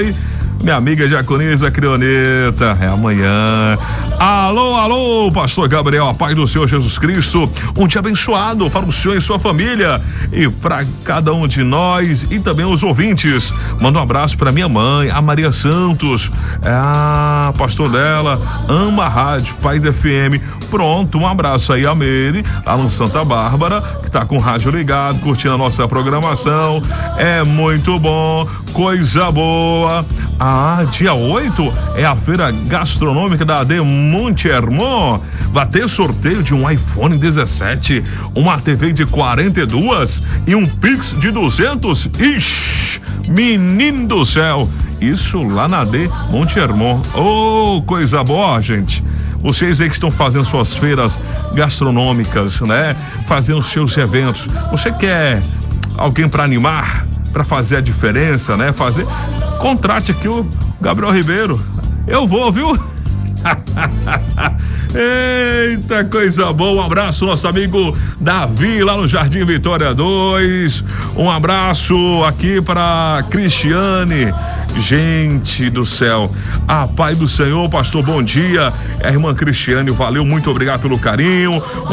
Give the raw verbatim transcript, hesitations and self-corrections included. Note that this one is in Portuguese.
abençoe. Minha amiga Diaconisa Crioneta, é amanhã. Alô, alô, pastor Gabriel, a paz do Senhor Jesus Cristo, um dia abençoado para o senhor e sua família e para cada um de nós e também os ouvintes. Manda um abraço para minha mãe, a Maria Santos, ah, pastor dela, ama a rádio Paz F M. Pronto, um abraço aí a Meire, lá no Santa Bárbara, que tá com o rádio ligado, curtindo a nossa programação. É muito bom, coisa boa. Ah, dia oito é a feira gastronômica da De Monte Hermon. Vai ter sorteio de um iPhone dezessete, uma T V de quarenta e dois e um Pix de duzentos. Ixi, menino do céu. Isso lá na De Monte Hermon. Oh, coisa boa, gente. Vocês aí que estão fazendo suas feiras gastronômicas, né? Fazendo seus eventos. Você quer alguém para animar, para fazer a diferença, né? Fazer. Contrate aqui o Gabriel Ribeiro. Eu vou, viu? Eita, coisa boa. Um abraço, nosso amigo Davi, lá no Jardim Vitória dois. Um abraço aqui para Cristiane. Gente do céu, a paz do Senhor, pastor, bom dia. A irmã Cristiane, valeu, muito obrigado pelo carinho.